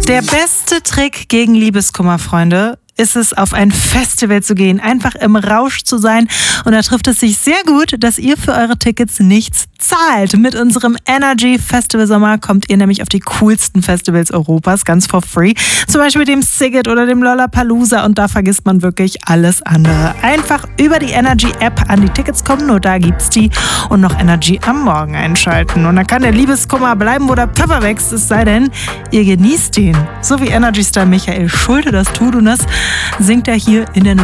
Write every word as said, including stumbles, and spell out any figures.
Der beste Trick gegen Liebeskummer, Freunde, ist es, auf ein Festival zu gehen, einfach im Rausch zu sein. Und da trifft es sich sehr gut, dass ihr für eure Tickets nichts zahlt. Mit unserem Energy Festival Sommer kommt ihr nämlich auf die coolsten Festivals Europas, ganz for free. Zum Beispiel dem Sziget oder dem Lollapalooza, und da vergisst man wirklich alles andere. Einfach über die Energy App an die Tickets kommen, nur da gibt's die, und noch Energy am Morgen einschalten. Und dann kann der Liebeskummer bleiben, wo der Pfeffer wächst, es sei denn, ihr genießt ihn. So wie Energy Star Michael Schulte das tut, und das singt er hier in der Nummer